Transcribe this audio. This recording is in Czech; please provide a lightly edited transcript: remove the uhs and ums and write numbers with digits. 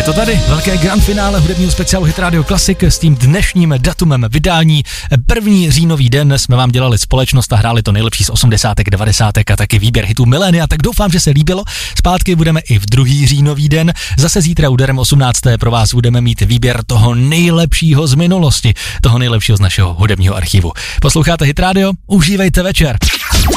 Je to tady, velké grand finále hudebního speciálu Hit Radio Classic s tím dnešním datumem vydání. 1. říjnový den jsme vám dělali společnost a hráli to nejlepší z 80. 90. a taky výběr hitů milénia, tak doufám, že se líbilo. Zpátky budeme i v 2. říjnový den. Zase zítra úderem 18. pro vás budeme mít výběr toho nejlepšího z minulosti, toho nejlepšího z našeho hudebního archivu. Posloucháte Hit Radio? Užívejte večer.